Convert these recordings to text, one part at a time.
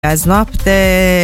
azi noapte,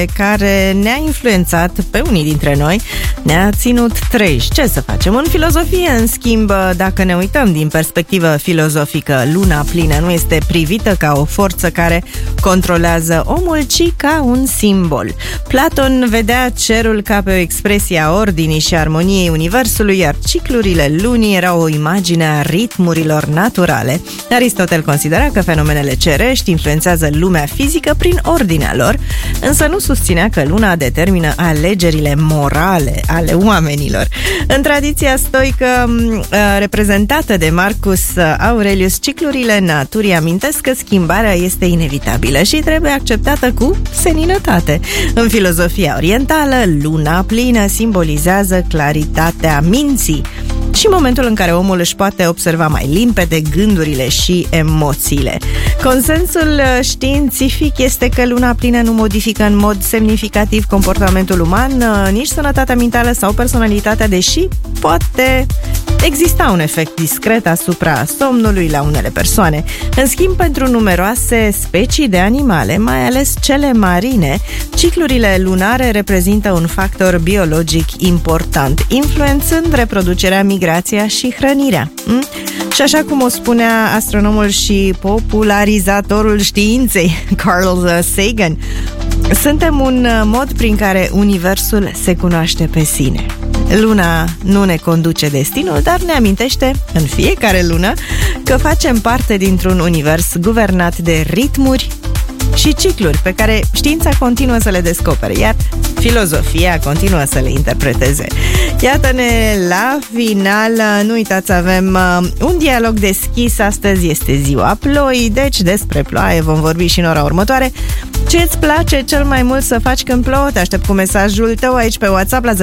care ne-a influențat pe unii dintre noi, ne-a ținut treji. Ce să facem? În filozofie, în schimb, dacă ne uităm din perspectivă filozofică, luna plină nu este privită ca o forță care controlează omul, ci ca un simbol. Platon vedea cerul ca pe o expresie a ordinii și armoniei universului, iar ciclurile lunii erau o imagine a ritmurilor naturale. Aristotel considera că fenomenele cerești influențează lumea fizică prin ordinea lor, însă nu susținea că luna determină alegerile morale ale oamenilor. În tradiția stoică reprezentată de Marcus Aurelius, ciclurile naturii amintesc că schimbarea este inevitabilă și trebuie acceptată cu seninătate. În filozofia orientală, luna plină simbolizează claritatea minții și momentul în care omul își poate observa mai limpede gândurile și emoțiile. Consensul științific este că luna plină nu modifică în mod semnificativ comportamentul uman, nici sănătatea mentală sau personalitatea, deși poate exista un efect discret asupra somnului la unele persoane. În schimb, pentru numeroase specii de animale, mai ales cele marine, ciclurile lunare reprezintă un factor biologic important, influențând reproducerea, migrația și hrănirea. Și așa cum o spunea astronomul și popularizatorul științei Carl Sagan, suntem un mod prin care universul se cunoaște pe sine. Luna nu ne conduce destinul, dar ne amintește în fiecare lună că facem parte dintr-un univers guvernat de ritmuri și cicluri pe care știința continuă să le descopere, iar filozofia continuă să le interpreteze. Iată-ne la final. Nu uitați, avem un dialog deschis. Astăzi este ziua ploii, deci despre ploaie vom vorbi și în ora următoare. Ce îți place cel mai mult să faci când plouă? Te aștept cu mesajul tău aici pe WhatsApp la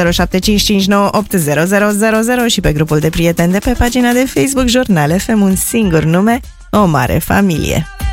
0755980000 și pe grupul de prieteni de pe pagina de Facebook Jurnal FM, un singur nume, o mare familie.